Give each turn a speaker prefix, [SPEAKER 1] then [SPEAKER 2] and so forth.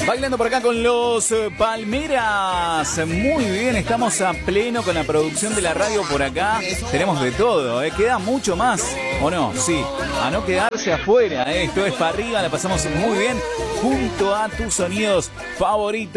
[SPEAKER 1] Bailando por acá con los Palmeras. Muy bien, estamos a pleno con la producción de la radio por acá. Tenemos de todo, queda mucho más, ¿o no? Sí, a no quedarse afuera, Esto es para arriba, la pasamos muy bien junto a tus sonidos favoritos.